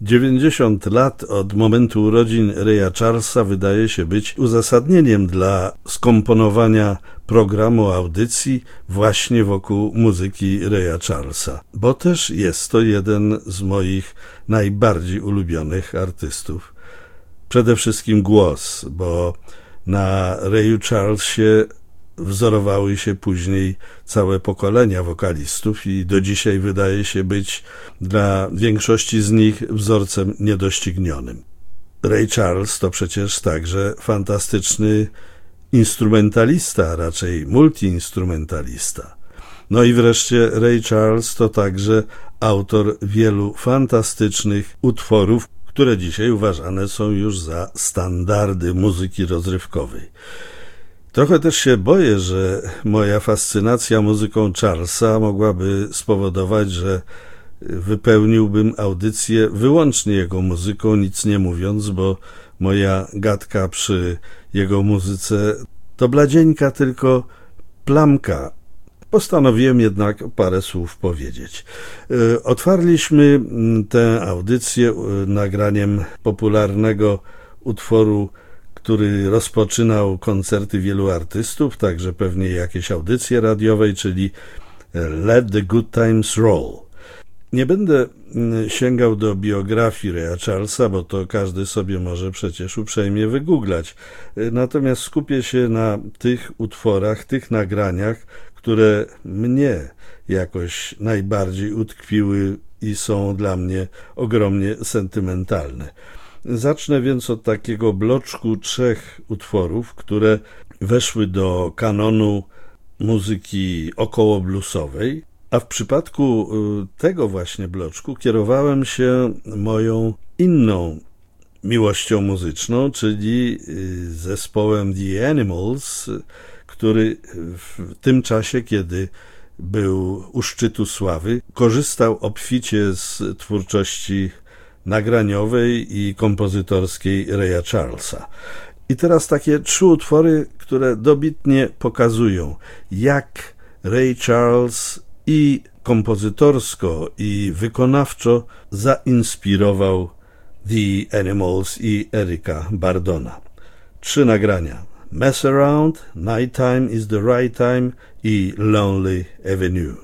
90 lat od momentu urodzin Raya Charlesa wydaje się być uzasadnieniem dla skomponowania programu audycji właśnie wokół muzyki Raya Charlesa, bo też jest to jeden z moich najbardziej ulubionych artystów. Przede wszystkim głos, bo na Rayu Charlesie wzorowały się później całe pokolenia wokalistów i do dzisiaj wydaje się być dla większości z nich wzorcem niedoścignionym. Ray Charles to przecież także fantastyczny instrumentalista, a raczej multiinstrumentalista. No i wreszcie Ray Charles to także autor wielu fantastycznych utworów, które dzisiaj uważane są już za standardy muzyki rozrywkowej. Trochę też się boję, że moja fascynacja muzyką Charlesa mogłaby spowodować, że wypełniłbym audycję wyłącznie jego muzyką, nic nie mówiąc, bo moja gadka przy jego muzyce to bladzieńka tylko plamka. Postanowiłem jednak parę słów powiedzieć. Otwarliśmy tę audycję nagraniem popularnego utworu, który rozpoczynał koncerty wielu artystów, także pewnie jakieś audycje radiowe, czyli Let the Good Times Roll. Nie będę sięgał do biografii Raya Charlesa, bo to każdy sobie może przecież uprzejmie wygooglać. Natomiast skupię się na tych utworach, tych nagraniach, które mnie jakoś najbardziej utkwiły i są dla mnie ogromnie sentymentalne. Zacznę więc od takiego bloczku 3 utworów, które weszły do kanonu muzyki około bluesowej, a w przypadku tego właśnie bloczku kierowałem się moją inną miłością muzyczną, czyli zespołem The Animals, który w tym czasie, kiedy był u szczytu sławy, korzystał obficie z twórczości nagraniowej i kompozytorskiej Raya Charlesa. I teraz takie 3 utwory, które dobitnie pokazują, jak Ray Charles i kompozytorsko, i wykonawczo zainspirował The Animals i Ericka Burdona. 3 nagrania: Mess Around, Nighttime is the Right Time i Lonely Avenue.